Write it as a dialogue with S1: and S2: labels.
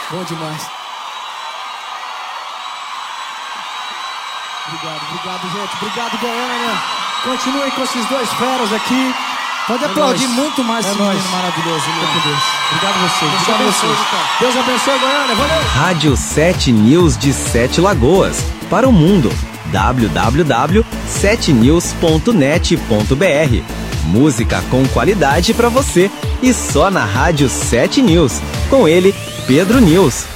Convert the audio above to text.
S1: Bom demais. Obrigado, gente. Obrigado, Goiânia. Continuem com esses dois feras aqui.
S2: Pode aplaudir muito mais esse menino maravilhoso.
S1: Obrigado a vocês. Obrigado a vocês. Deus abençoe, Goiânia. Valeu.
S3: Rádio 7 News de Sete Lagoas. Para o mundo. www.7news.net.br. Música com qualidade para você. E só na Rádio 7 News. Com ele, Pedro News.